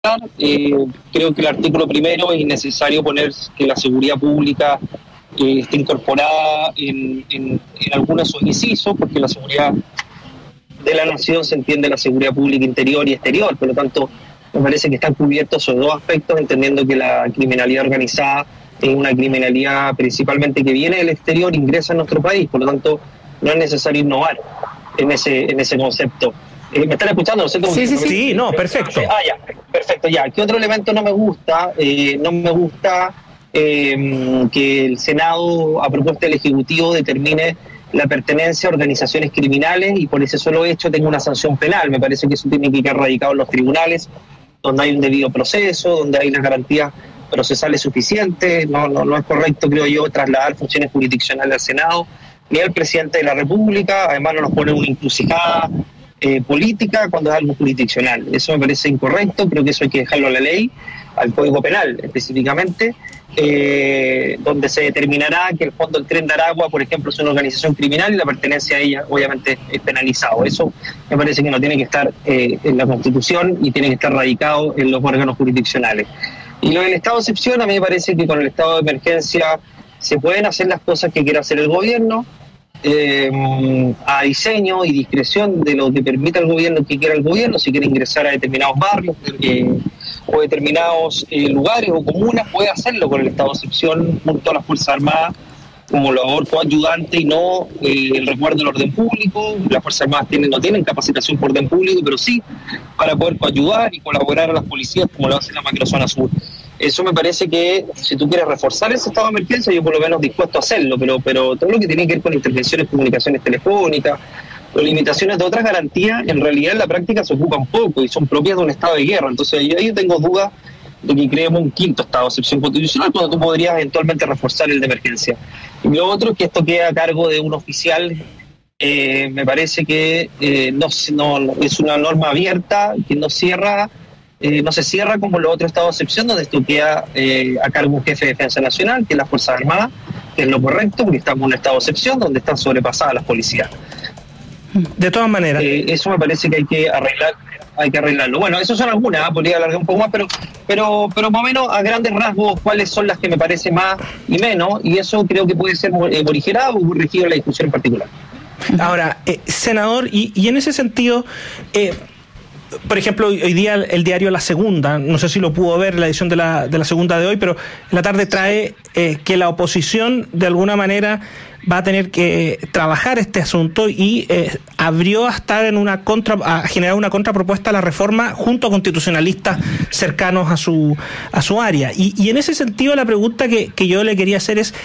Creo que el artículo primero es necesario poner que la seguridad pública esté incorporada en algunos de sus incisos, porque la seguridad de la nación se entiende la seguridad pública interior y exterior. Por lo tanto, me parece que están cubiertos esos dos aspectos, entendiendo que la criminalidad organizada es una criminalidad principalmente que viene del exterior, ingresa a nuestro país. Por lo tanto, no es necesario innovar en ese concepto. ¿Me están escuchando? ¿No sé cómo Sí, no, perfecto. Ya, perfecto, ya. ¿Qué otro elemento no me gusta? No me gusta que el Senado, a propuesta del Ejecutivo, determine la pertenencia a organizaciones criminales y por ese solo hecho tenga una sanción penal. Me parece que eso tiene que quedar radicado en los tribunales, donde hay un debido proceso, donde hay las garantías procesales suficientes. No es correcto, creo yo, trasladar funciones jurisdiccionales al Senado ni al presidente de la República. Además, no nos pone una encrucijada política cuando es algo jurisdiccional. Eso me parece incorrecto. Creo que eso hay que dejarlo a la ley, al Código Penal específicamente, donde se determinará que el Fondo del Tren de Aragua, por ejemplo, es una organización criminal y la pertenencia a ella obviamente es penalizado. Eso me parece que no tiene que estar en la Constitución y tiene que estar radicado en los órganos jurisdiccionales. Y lo del estado de excepción, a mí me parece que con el estado de emergencia se pueden hacer las cosas que quiera hacer el gobierno, a diseño y discreción de lo que permita el gobierno, que quiera el gobierno. Si quiere ingresar a determinados barrios o determinados lugares o comunas, puede hacerlo con el estado de excepción junto a las Fuerzas Armadas como labor coadyuvante y no el resguardo del orden público. Las Fuerzas Armadas no tienen capacitación por orden público, pero sí para poder coadyuvar y colaborar a las policías como lo hace la macrozona sur. Eso me parece que, si tú quieres reforzar ese estado de emergencia, yo por lo menos dispuesto a hacerlo, pero todo lo que tiene que ver con intervenciones, comunicaciones telefónicas, o limitaciones de otras garantías, en realidad en la práctica se ocupan poco y son propias de un estado de guerra. Entonces yo tengo dudas de que creemos un quinto estado de excepción constitucional cuando tú podrías eventualmente reforzar el de emergencia. Y lo otro es que esto queda a cargo de un oficial. Me parece que no es una norma abierta que no se cierra como los otros estados de excepción, donde esto queda a cargo un jefe de defensa nacional, que es las Fuerzas Armadas, que es lo correcto, porque estamos en un estado de excepción donde están sobrepasadas las policías. De todas maneras. Eso me parece que hay que arreglarlo. Bueno, eso son algunas, podría alargar un poco más, pero más o menos a grandes rasgos cuáles son las que me parece más y menos, y eso creo que puede ser morigerado o corregido en la discusión en particular. Ahora, senador, y en ese sentido, por ejemplo, hoy día el diario La Segunda, no sé si lo pudo ver, la edición de la segunda de hoy, pero en la tarde trae que la oposición de alguna manera va a tener que trabajar este asunto y abrió a estar a generar una contrapropuesta a la reforma junto a constitucionalistas cercanos a su área. Y en ese sentido la pregunta que yo le quería hacer es,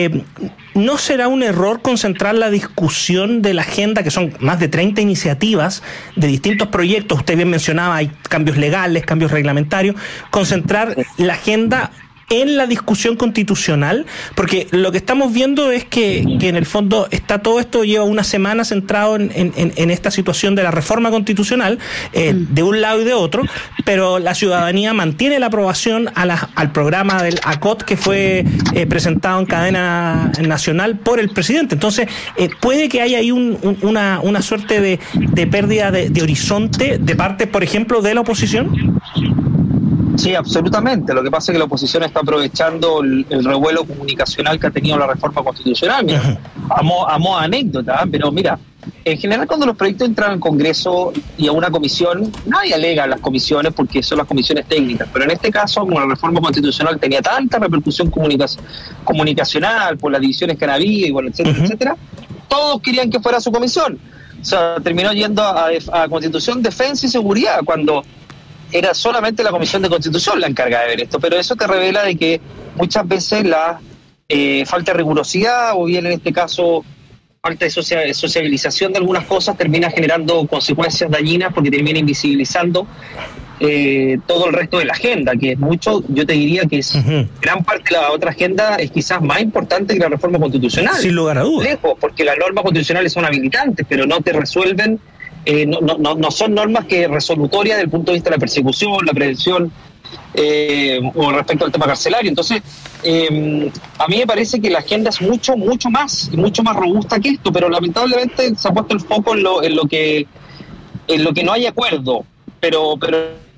¿no será un error concentrar la discusión de la agenda, que son más de 30 iniciativas de distintos proyectos? Usted bien mencionaba, hay cambios legales, cambios reglamentarios, concentrar la agenda en la discusión constitucional, porque lo que estamos viendo es que en el fondo todo esto lleva una semana centrado en esta situación de la reforma constitucional, de un lado y de otro, pero la ciudadanía mantiene la aprobación al programa del ACOT que fue presentado en cadena nacional por el presidente. Entonces, puede que haya ahí una suerte de pérdida de horizonte de parte, por ejemplo, de la oposición. Sí, absolutamente. Lo que pasa es que la oposición está aprovechando el revuelo comunicacional que ha tenido la reforma constitucional. Mira, amo anécdota, pero mira, en general cuando los proyectos entran al Congreso y a una comisión, nadie alega a las comisiones porque son las comisiones técnicas, pero en este caso, como la reforma constitucional tenía tanta repercusión comunicacional por las divisiones que han habido y bueno, etcétera, etcétera, todos querían que fuera su comisión. O sea, terminó yendo a Constitución, Defensa y Seguridad, cuando era solamente la Comisión de Constitución la encargada de ver esto, pero eso te revela de que muchas veces la falta de rigurosidad o bien en este caso falta de sociabilización de algunas cosas termina generando consecuencias dañinas porque termina invisibilizando todo el resto de la agenda, que es mucho, yo te diría que es gran parte de la otra agenda es quizás más importante que la reforma constitucional. Sin lugar a dudas. Lejos, porque las normas constitucionales son habilitantes, pero no te resuelven. No son normas que resolutorias desde el punto de vista de la persecución, la prevención o respecto al tema carcelario. Entonces, a mí me parece que la agenda es mucho más robusta que esto, pero lamentablemente se ha puesto el foco en lo que no hay acuerdo. Pero